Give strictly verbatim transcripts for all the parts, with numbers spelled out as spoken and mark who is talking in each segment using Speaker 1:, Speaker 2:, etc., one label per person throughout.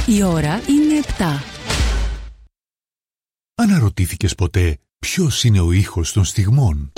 Speaker 1: Η ώρα είναι επτά.
Speaker 2: Αναρωτήθηκες ποτέ ποιος είναι ο ήχος των στιγμών?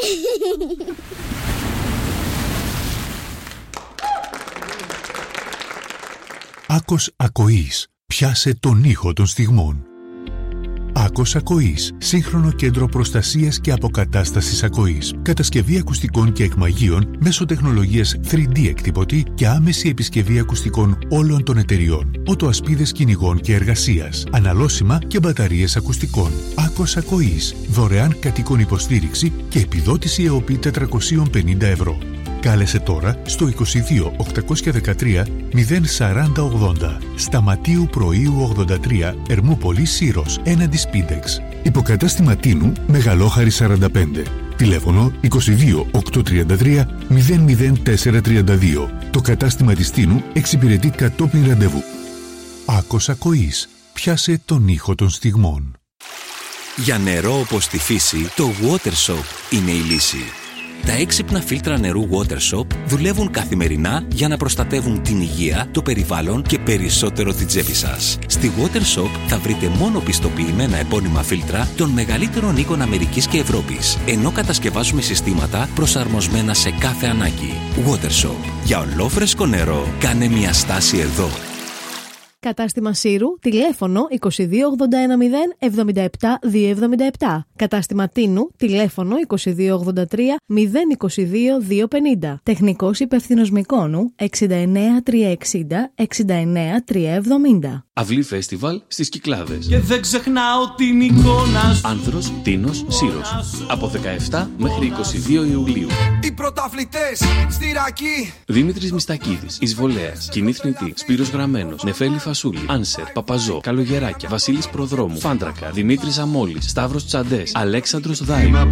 Speaker 2: Άκος Ακοής. Πιάσε τον ήχο των στιγμών. Άκος Ακοής. Σύγχρονο κέντρο προστασίας και αποκατάστασης ακοής. Κατασκευή ακουστικών και εκμαγείων μέσω τεχνολογίας θρι ντι εκτυπωτή και άμεση επισκευή ακουστικών όλων των εταιριών. Οτοασπίδες κυνηγών και εργασίας. Αναλώσιμα και μπαταρίες ακουστικών. Άκος Ακοής. Δωρεάν κατοίκον υποστήριξη και επιδότηση ΕΟΠΗ τετρακόσια πενήντα ευρώ. Κάλεσε τώρα στο είκοσι δύο οκτακόσια δεκατρία μηδέν σαράντα ογδόντα. Σταματίου Πρωίου ογδόντα τρία, Ερμούπολη Σύρος, έναντι Σπίντεξ. Υποκατάστημα Τίνου, Μεγαλόχαρη σαράντα πέντε. Τηλέφωνο είκοσι δύο οκτακόσια τριάντα τρία μηδέν μηδέν τέσσερα τριάντα δύο. Το κατάστημα της Τίνου εξυπηρετεί κατόπιν ραντεβού. Άκος Ακοής. Πιάσε τον ήχο των στιγμών.
Speaker 3: Για νερό όπως στη φύση, το WaterShop είναι η λύση. Τα έξυπνα φίλτρα νερού WaterShop δουλεύουν καθημερινά για να προστατεύουν την υγεία, το περιβάλλον και περισσότερο την τσέπη σας. Στη WaterShop θα βρείτε μόνο πιστοποιημένα επώνυμα φίλτρα των μεγαλύτερων οίκων Αμερικής και Ευρώπης, ενώ κατασκευάζουμε συστήματα προσαρμοσμένα σε κάθε ανάγκη. WaterShop. Για ολόφρεσκο νερό, κάνε μια στάση εδώ.
Speaker 4: Κατάστημα Σύρου, τηλέφωνο είκοσι δύο ογδόντα ένα μηδέν εβδομήντα επτά διακόσια εβδομήντα επτά. Κατάστημα Τίνου, τηλέφωνο είκοσι δύο ογδόντα τρία μηδέν είκοσι δύο διακόσια πενήντα. Τεχνικός υπεύθυνος Μυκόνου εξήντα εννέα τριακόσια εξήντα εξήντα εννέα τριακόσια εβδομήντα.
Speaker 5: Αυλή Φεστιβάλ στις Κυκλάδες.
Speaker 6: Και δεν ξεχνάω την εικόνα σου.
Speaker 5: Άνθρος, Τίνος, Σύρος. Από δεκαεπτά μέχρι είκοσι δύο Ιουλίου.
Speaker 7: Οι πρωταθλητές στη Ρακή.
Speaker 5: Δήμητρης Μιστακίδης, Εισβολέας, Κοινή Θνητή, Σπύρος Γραμμένος, Νεφέλη Φασούλη, Άνσερ, Παπαζό, Καλογεράκια, Βασίλης Προδρόμου, Φάντρακα, Δημήτρης Αμόλης, Σταύρος Τσαντές, Αλέξανδρος Δάιμος.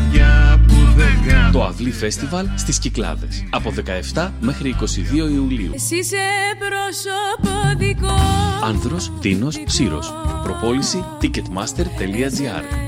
Speaker 5: Το Αυλή Φεστιβάλ στις Κυκλάδες. Από δεκαεπτά μέχρι είκοσι δύο Ιουλίου.
Speaker 8: Εσύ είσαι πρόσωπο δικό.
Speaker 5: Άνθρος, Τίνος, Σύρος. Προπόληση ticketmaster τελεία gr.